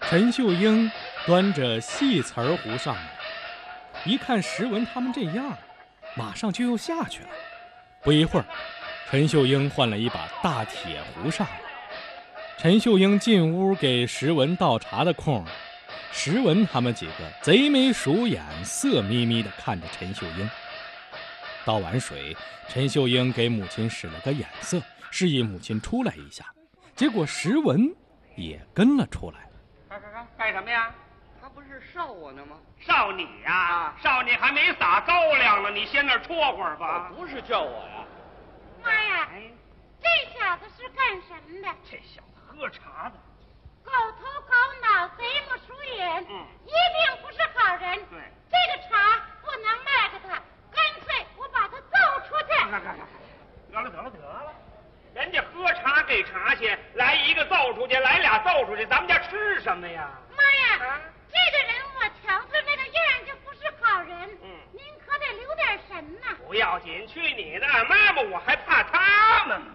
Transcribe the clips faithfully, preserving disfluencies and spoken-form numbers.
陈秀英端着细瓷儿壶上来，一看石文他们这样，马上就又下去了。不一会儿，陈秀英换了一把大铁壶上来。陈秀英进屋给石文倒茶的空，石文他们几个贼眉鼠眼，色眯眯地看着陈秀英。倒完水，陈秀英给母亲使了个眼色，示意母亲出来一下。结果石文也跟了出来。 干干干干什么呀？ 他不是烧我呢吗？ 烧你呀、啊！烧你还没撒高粱呢，你先那儿戳会儿吧。 不是叫我呀。 妈呀，哎、这小子是干什么的？ 这小子喝茶的， 狗头狗脑，贼目鼠眼，嗯，一定不是好人。 对， 这个茶不能卖给他，干脆我把他揍出去。 得了得了得了，人家喝茶给茶去，来一个揍出去，来俩揍出去，咱们家吃什么呀？ 妈呀，啊、这个人我瞧他那个样就不是好人。嗯，您可得留点神呐。 不要紧，去你的！妈妈，我还怕他们吗？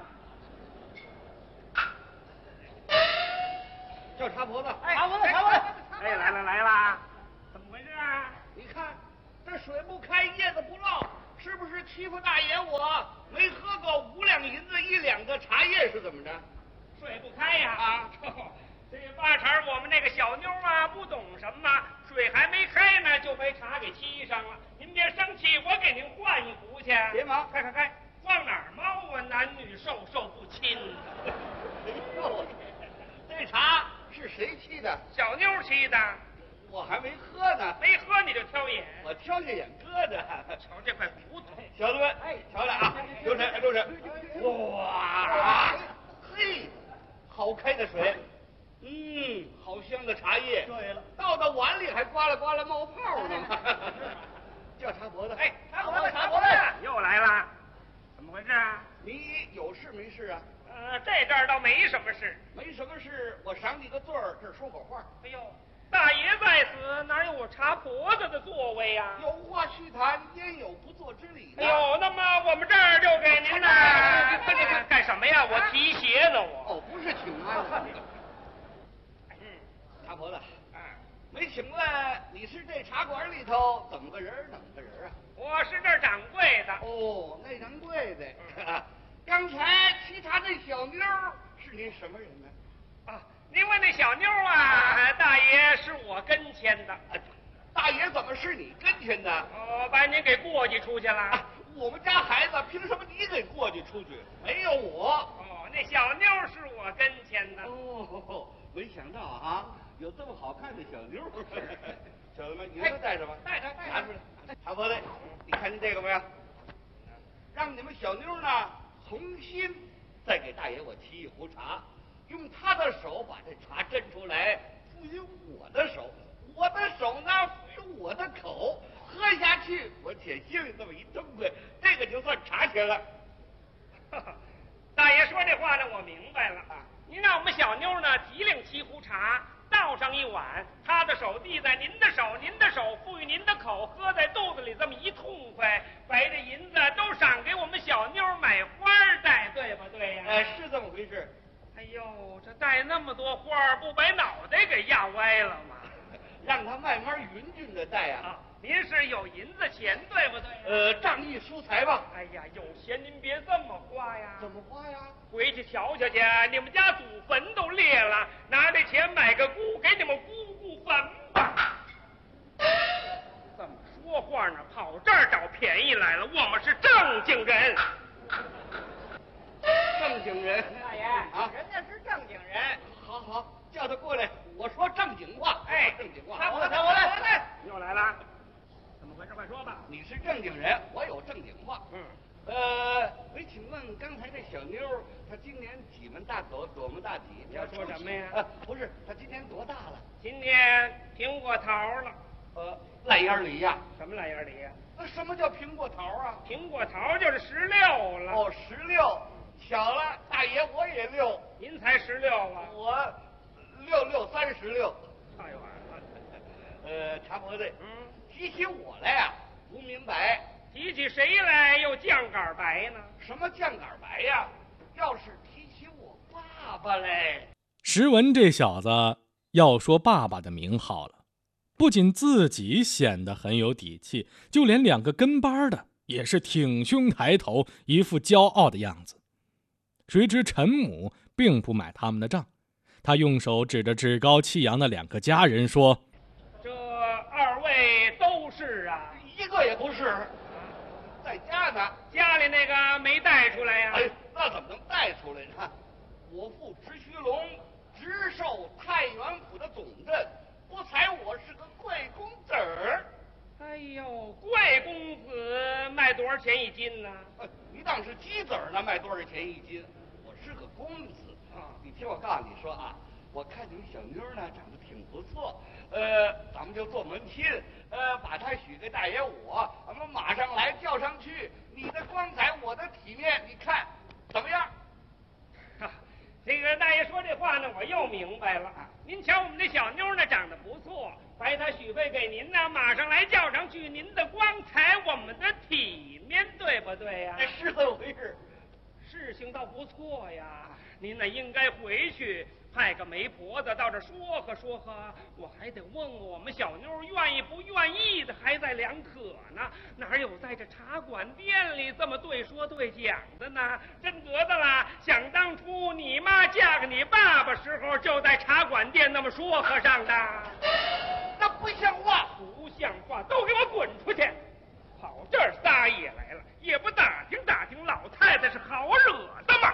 叫茶婆子， 哎， 茶婆子，茶婆子， 哎，来了来了，怎么回事啊？ 你看这水不开，叶子不落，是不是欺负大爷我？没喝够五两银子一两个茶叶是怎么着？ 水不开呀！ 啊， 这八成我们那个小妞啊不懂什么，水还没开呢就被茶给沏上了。您别生气，我给您换一壶去。 别忙， 开开开，往哪儿猫啊？男女授受不亲。 哎呦，这茶是谁沏的？ 小妞沏的。 我还没喝呢。 没喝你就挑眼？ 我挑下眼疙瘩。 瞧这块骨头， 小子们，哎，瞧来啊，留神，留神。哇，嘿，好开的水。嗯，好香的茶叶。对了，倒到碗里还呱啦呱啦冒泡呢。叫茶婆子， 哎， 茶婆子，茶婆子，又来了，怎么回事啊？ 你有事没事啊？ 呃，这阵儿倒没什么事。 没什么事，我赏你个罪儿，这儿说会儿话。 哎呦，大爷在此，哪有我茶婆子的座位呀、啊？ 有话须谈，焉有不做之理呢？ 哎呦，那么我们这儿就给您呢。干什么呀？我提鞋呢，我。 哦，不是请安。嗯，茶婆子，啊，没请问你是这茶馆里头怎么个人怎么个人啊？ 我是这儿掌柜的。 哦，那掌柜的。嗯、刚才沏茶那小妞是您什么人呢？ 啊，您问那小妞啊，大爷是我跟前的。 啊、大爷怎么是你跟前的？ 哦，把您给过继出去了。啊、 我们家孩子凭什么你给过继出去？没有我。 哦，那小妞是我跟前的。 哦，没想到啊，有这么好看的小妞。小子们，你们都带着吧？ 带着，带着。 拿出来。茶婆子，你看见这个没有？让你们小妞呢重新再给大爷我沏一壶茶，用他的手把这茶斟出来，赋予我的手，我的手呢赋予我的口，喝下去我且心里这么一痛快，这个就算茶钱了。 大爷说这话呢，我明白了啊。您让我们小妞呢提领沏壶茶，倒上一碗，他的手递在您的手，您的手赋予您的口，喝在肚子里这么一痛快，把这银子都赏给我们小妞买花戴，对不对呀、啊？ 哎，是这么回事。 哎呦，这戴那么多花，不把脑袋给压歪了吗？ 让他慢慢匀匀的戴啊。 啊，您是有银子钱，对不对、啊？ 呃，仗义疏财吧。 哎呀，有钱您别这么花呀。 怎么花呀？ 回去瞧瞧去，你们家祖坟都裂了，拿这钱买个姑，给你们姑姑坟吧。这么说话呢，跑这儿找便宜来了，我们是正经人。 正经人， 大爷啊， 人家是正经人。 好好，叫他过来，我说正经话。 哎， 正经话。 他我来，我来，来，又来了，怎么回事？快说吧。 你是正经人，我有正经话。 嗯。 呃，没请问刚才这小妞，她今年几门大口，多么大体？ 你要说什么呀？ 啊，不是，她今年多大了？ 今年苹果桃了。 呃，烂眼梨呀？ 什么烂眼梨呀？ 那什么叫苹果桃啊？ 苹果桃就是十六了。 哦，十六。巧了，大爷我也六。 您才十六啊？ 我六六三十六。 差远了。 呃，茶婆子， 嗯， 提起我来呀、啊，不明白。 提起谁来又酱杆白呢？ 什么酱杆白呀？要是提起我爸爸嘞。 石文这小子要说爸爸的名号了，不仅自己显得很有底气，就连两个跟班的也是挺胸抬头，一副骄傲的样子。谁知陈母并不买他们的账，他用手指着趾高气扬的两个家人说：“ 这二位都是啊？ 一个也不是，在家呢。 家里那个没带出来呀、啊？ 哎，那怎么能带出来呢？我父直须龙直授太原府的总镇，不才我是个贵公子儿。 哎呦，贵公子卖多少钱一斤呢？ 你当是鸡子儿呢，卖多少钱一斤？我是个公子啊！你听我告诉你说啊，我看你们小妞呢长得挺不错，呃，咱们就做门亲，呃，把她许给大爷我，咱们马上来叫上去。你的光彩，我的体面，你看怎么样？ 啊，这个大爷说这话呢，我又明白了。您瞧我们这小妞呢，长得不错，白她许配给您呢，马上来叫上去。您的光彩，我们的体面，对不对呀？ 是这么回事。 事情倒不错呀，您呢应该回去派个媒婆子到这说和说和，我还得问问我们小妞愿意不愿意的，还在两可呢。哪有在这茶馆店里这么对说对讲的呢？真得的啦！想当初你妈嫁给你爸爸时候，就在茶馆店那么说和上的。 那不像话， 不像话，都给我滚出去！跑这儿撒野来了，也不打听打听老太太是好惹的吗？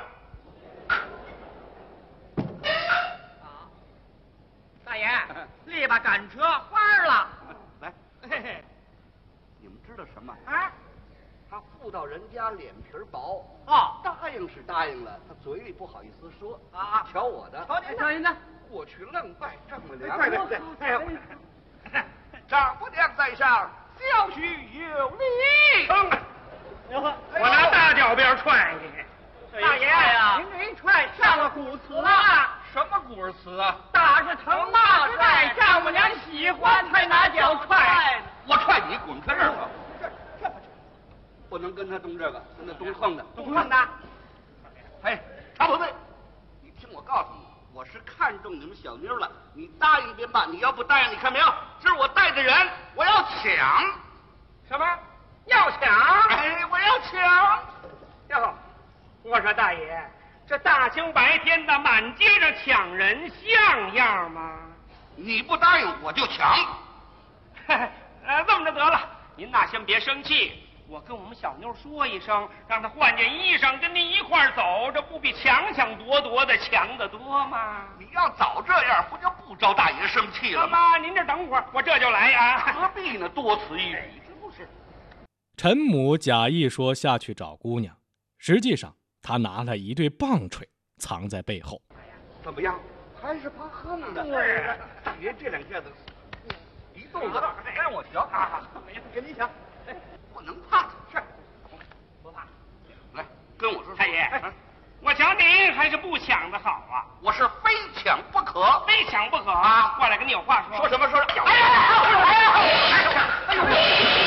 啊，大爷，篱笆赶车花了。 来， 嘿嘿， 你们知道什么啊？ 他妇道人家脸皮薄哦， 答应是答应了，他嘴里不好意思说啊。 瞧我的， 瞧您，瞧您的， 过去愣拜丈母娘。 对对对，哎呦， 丈母娘在上，小婿有礼。 我拿大脚鞭踹你！ 大爷呀，您这一踹上了古词了。 什么古词啊？ 打是疼，骂是爱，丈母娘喜欢才拿脚踹。 我踹你，滚开这儿吧！这这不不能跟他动这个，跟他动横的， 动横的。 哎，常宝贝，你听我告诉你，我是看中你们小妞了，你答应便罢，你要不答应，你看没有？这是我带着人，我要抢。 什么？要抢？ 哎，我要抢！ 哟，我说大爷，这大清白天的满街上抢人，像样吗？ 你不答应，我就抢。 呃，这么着得了，您呐先别生气，我跟我们小妞说一声，让她换件衣裳，跟您一块儿走，这不比抢抢夺夺的强得多吗？ 你要早这样，不就不招大爷生气了吗？ 妈，您这等会儿，我这就来啊。 何必呢？多此一举，是不是？ 陈母假意说下去找姑娘，实际上他拿了一对棒槌藏在背后。 怎么样？还是怕横的。 对啊， 爷这两下子一动子让我瞧啊！ 跟你抢， 哎，不能怕他。 是，不怕。 来，跟我说。 太爷，我瞧您还是不抢的好啊！ 我是非抢不可， 非抢不可啊！过来跟你有话说。 说什么说什么。 哎呀，哎呀，哎呀，哎呦！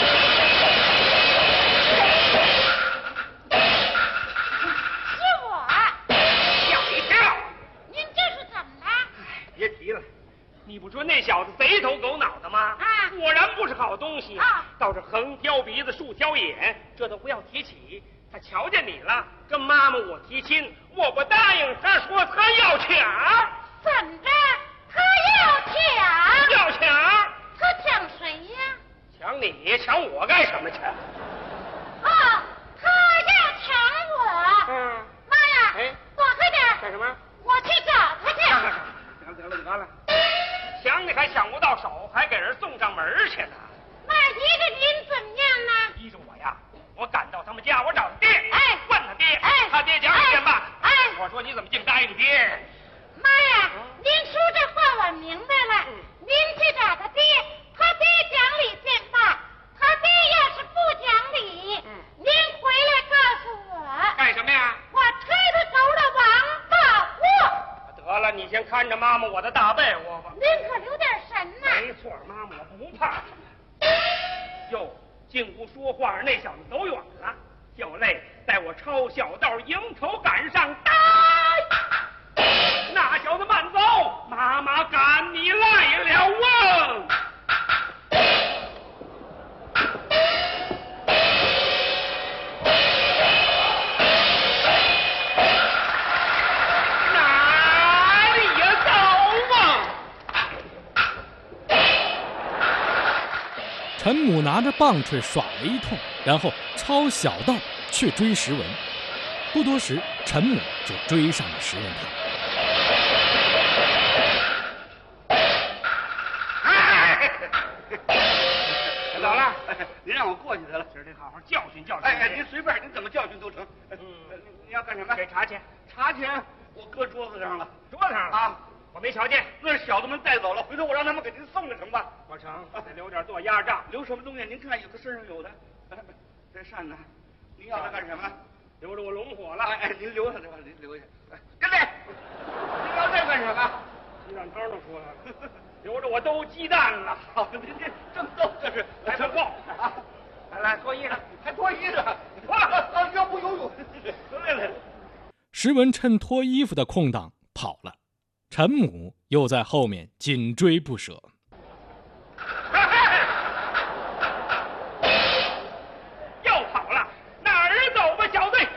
别提了，你不说那小子贼头狗脑的吗？ 啊， 果然不是好东西啊！ 倒是横挑鼻子竖挑眼，这都不要提起。他瞧见你了，跟妈妈我提亲，我不答应，他说他要抢。 怎着？他要抢？ 要抢？ 他抢谁呀？ 抢你？抢我干什么去？ 哦，他要抢我。 嗯。 妈呀！ 哎， 躲开点！ 干什么？ 我去找他去。 行得了得了，抢你还抢不到手，还给人送上门去呢。 那依着您怎么样呢？ 依着我呀，我赶到他们家，我找他爹， 哎， 问他爹， 哎， 他爹讲理bien吧， 哎， 我说你怎么净答应爹？ 妈呀，您说这话我明白了， 嗯、 您去找他爹，他爹讲理bien吧，他爹要是不讲理， 嗯， 您回来告诉我。 干什么呀？ 我推他头的王八货。 得了，你先看着妈妈我的大被窝吧。 您可留点神呐。 没错，妈妈我不怕。哟，进屋说话那小子走远了，小泪带我抄小道迎头赶上，打！那小子慢走，妈妈赶你陈母拿着棒槌耍了一通，然后抄小道去追石文。不多时，陈母就追上了石文他。 老了，您让我过去得了， 今儿得好好教训教训。 哎哎，您随便，您怎么教训都成。嗯，你要干什么？ 给茶钱。 茶钱我搁桌子上了， 桌子上了啊， 我没瞧见。 那是小子们带走了，回头我让他们给您送了成吧？ 不成，得留点做压账。 留什么东西？您看，有的身上有的。这扇呢？您要它干什么？ 留着我龙火了。 哎哎，您留下这吧，您留下。哎，跟来，您要这干什么？ 鸡蛋汤都说了，留着我兜鸡蛋了。 好，您这正逗这是， 来份报啊！ 来来，脱衣裳， 还脱衣裳？啊，要不游泳？来来。 石文趁脱衣服的空档跑了，陈母又在后面紧追不舍。